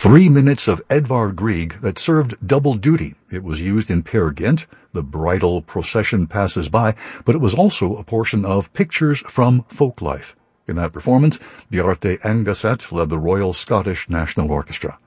3 minutes of Edvard Grieg that served double duty. It was used in Peer Gynt, the bridal procession passes by, but it was also a portion of Pictures from Folklife. In that performance, Bjarte Engeset led the Royal Scottish National Orchestra.